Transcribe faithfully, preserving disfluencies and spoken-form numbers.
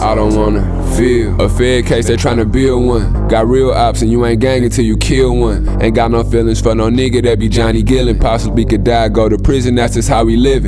I don't wanna feel a fed case, they tryna build one. Got real ops and you ain't gang until you kill one. Ain't got no feelings for no nigga that be Johnny Gillin'. Possibly could die, go to prison, that's just how we living.